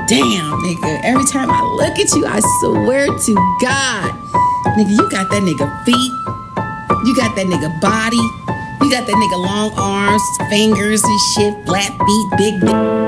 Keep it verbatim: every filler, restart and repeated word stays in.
damn, nigga. Every time I look at you, I swear to God, nigga, you got that nigga feet. You got that nigga body. You got that nigga long arms, fingers and shit, flat feet, big dick.